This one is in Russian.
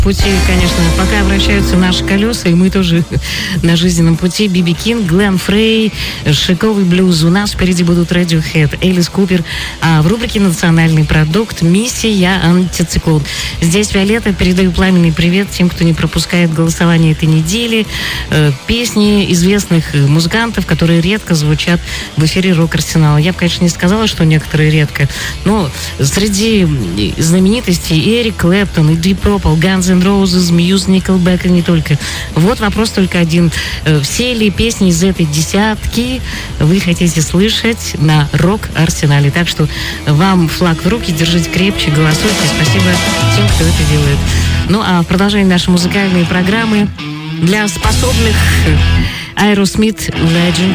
пути, конечно, пока вращаются наши колеса, и мы тоже на жизненном пути. Биби Кинг, Глен Фрей, шиковый блюз. У нас впереди будут Radiohead, Элис Купер. А в рубрике «Национальный продукт» «Миссия антициклон». Здесь Виолетта. Передаю пламенный привет тем, кто не пропускает голосование этой недели. Песни известных музыкантов, которые редко звучат в эфире «Рок-Арсенала». Я бы, конечно, не сказала, что некоторые редко, но среди знаменитостей Эрик Клэптон и Deep Purple, Guns N' Roses, Muse, Nickelback и не только. Вот вопрос только один. Все ли песни из этой десятки вы хотите слышать на Рок-Арсенале? Так что вам флаг в руки, держите крепче, голосуйте. Спасибо тем, кто это делает. Ну, а в продолжении нашей музыкальной программы для способных Aerosmith Legend.